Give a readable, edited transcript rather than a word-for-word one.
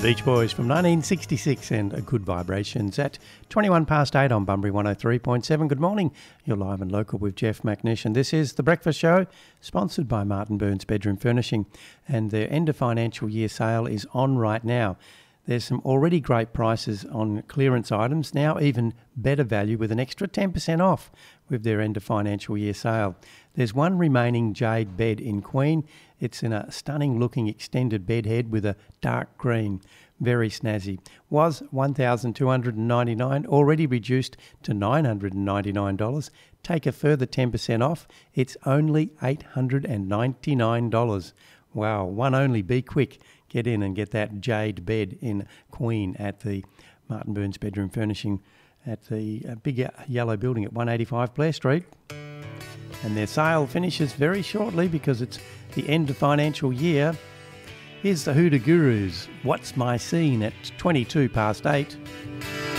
Beach Boys from 1966 and Good Vibrations at 21 past 8 on Bunbury 103.7. Good morning. You're live and local with Jeff McNish, and this is The Breakfast Show, sponsored by Martin Burns Bedroom Furnishing, and their end of financial year sale is on right now. There's some already great prices on clearance items, now even better value with an extra 10% off with their end of financial year sale. There's one remaining jade bed in Queen. It's in a stunning looking extended bed head with a dark green. Very snazzy. Was $1,299, already reduced to $999. Take a further 10% off. It's only $899. Wow, one only. Be quick. Get in and get that jade bed in Queen at the Martin Burns Bedroom Furnishing at the big yellow building at 185 Blair Street. And their sale finishes very shortly because it's the end of financial year. Here's the Hoodoo Gurus, What's My Scene at 22 past 8.